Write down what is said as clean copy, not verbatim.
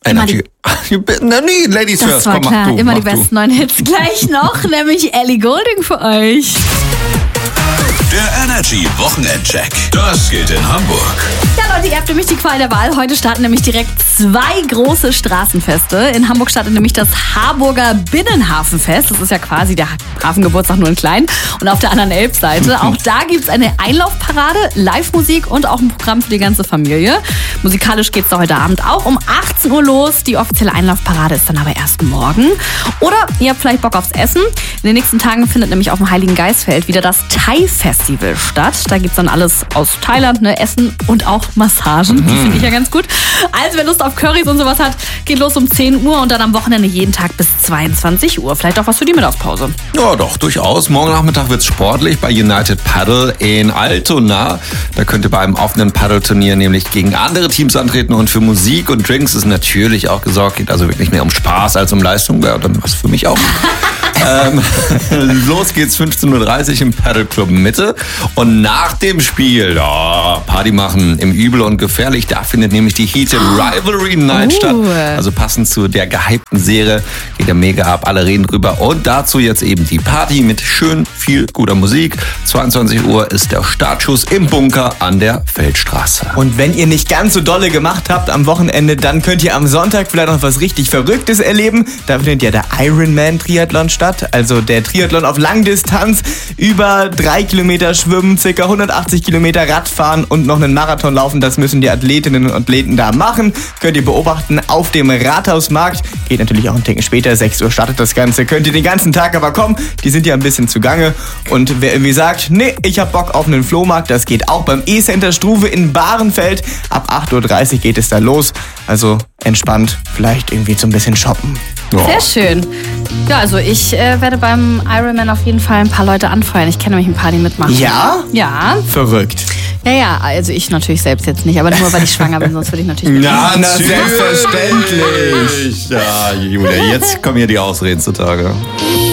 Energy. Nee, Ladies Das first. war Komm, mach klar. du. Immer mach die besten neuen Hits. Gleich noch, nämlich Ellie Goulding für euch. Der Energy Wochenendcheck. Das geht in Hamburg. Ja, Leute, ihr habt nämlich die Qual der Wahl. Heute starten nämlich direkt 2 große Straßenfeste. In Hamburg startet nämlich das Harburger Binnenhafenfest. Das ist ja quasi der Hafengeburtstag nur in klein. Und auf der anderen Elbseite, auch da gibt's eine Einlaufparade, Live-Musik und auch ein Programm für die ganze Familie. Musikalisch geht's da heute Abend auch um 18 Uhr los. Die offizielle Einlaufparade ist dann aber erst morgen. Oder ihr habt vielleicht Bock aufs Essen. In den nächsten Tagen findet nämlich auf dem Heiligen Geistfeld wieder das Thai-Festival statt. Da gibt's dann alles aus Thailand, ne? Essen und auch Massagen. Die finde ich ja ganz gut. Also wer Lust auf Currys und sowas hat, geht los um 10 Uhr und dann am Wochenende jeden Tag bis 22 Uhr. Vielleicht auch was für die Mittagspause. Ja, doch, durchaus. Morgen Nachmittag wird's sportlich bei United Paddle in Altona. Da könnt ihr beim offenen Paddelturnier nämlich gegen andere Teams antreten und für Musik und Drinks ist natürlich auch gesorgt. Geht also wirklich mehr um Spaß als um Leistung. Ja, dann was für mich auch. Los geht's 15.30 Uhr im Paddle Club Mitte. Und nach dem Spiel, Party machen im Übel und gefährlich, da findet nämlich die Heated Rivalry Night statt. Also passend zu der gehypten Serie geht der mega ab, alle reden drüber. Und dazu jetzt eben die Party mit schön viel guter Musik. 22 Uhr ist der Startschuss im Bunker an der Feldstraße. Und wenn ihr nicht ganz so dolle gemacht habt am Wochenende, dann könnt ihr am Sonntag vielleicht noch was richtig Verrücktes erleben. Da findet ja der Ironman Triathlon statt. Also der Triathlon auf Langdistanz, über 3 Kilometer schwimmen, ca. 180 Kilometer Radfahren und noch einen Marathon laufen. Das müssen die Athletinnen und Athleten da machen. Könnt ihr beobachten auf dem Rathausmarkt. Geht natürlich auch einen Ticken später, 6 Uhr startet das Ganze. Könnt ihr den ganzen Tag aber kommen, die sind ja ein bisschen zugange. Und wer irgendwie sagt, nee, ich hab Bock auf einen Flohmarkt, das geht auch beim E-Center Struve in Bahrenfeld. Ab 8.30 Uhr geht es da los. Also entspannt, vielleicht irgendwie so ein bisschen shoppen. Sehr schön. Ja, also ich werde beim Ironman auf jeden Fall ein paar Leute anfeuern. Ich kenne nämlich ein paar, die mitmachen. Ja? Ja. Verrückt. Ja, also ich natürlich selbst jetzt nicht, aber nur weil ich schwanger bin, sonst würde ich natürlich nicht. Ja, Na, selbstverständlich. Ja, Julia, jetzt kommen hier die Ausreden zutage.